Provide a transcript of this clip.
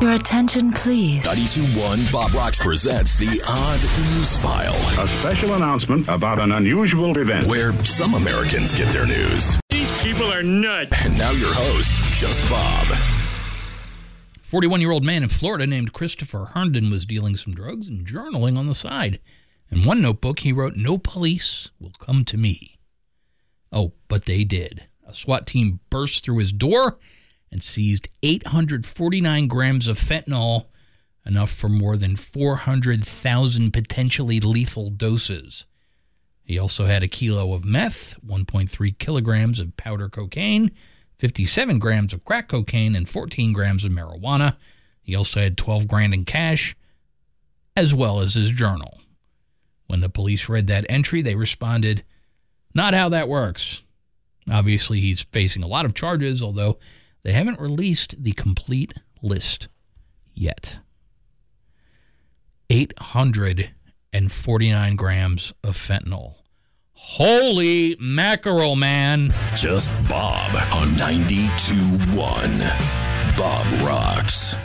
Your attention, please. 92.1 Bob Rocks presents the Odd News File. A special announcement about an unusual event. Where some Americans get their news. These people are nuts. And now your host, Just Bob. 41-year-old man in Florida named Christopher Herndon was dealing some drugs and journaling on the side. In one notebook, he wrote, "No police will come to me." Oh, but they did. A SWAT team burst through his door and seized 849 grams of fentanyl, enough for more than 400,000 potentially lethal doses. He also had a kilo of meth, 1.3 kilograms of powder cocaine, 57 grams of crack cocaine, and 14 grams of marijuana. He also had 12 grand in cash, as well as his journal. When the police read that entry, they responded, "Not how that works." Obviously, he's facing a lot of charges, although they haven't released the complete list yet. 849 grams of fentanyl. Holy mackerel, man. Just Bob on 92.1 Bob Rocks.